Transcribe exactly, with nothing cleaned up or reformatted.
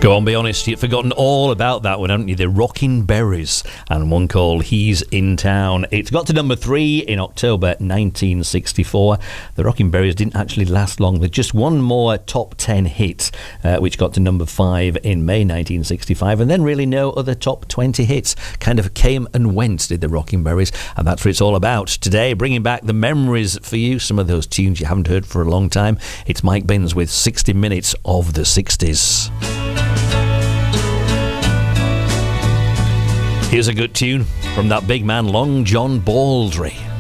Go on, be honest, you've forgotten all about that one, haven't you? The Rockin' Berries, and one called He's in Town. It's got to number three in October nineteen sixty-four. The Rockin' Berries didn't actually last long. There's just one more top ten hit, uh, which got to number five in May nineteen sixty-five, and then really no other top twenty hits. Kind of came and went, did the Rockin' Berries, and that's what it's all about. Today, bringing back the memories for you, some of those tunes you haven't heard for a long time. It's Mike Binns with sixty minutes of the sixties. Here's a good tune from that big man, Long John Baldry.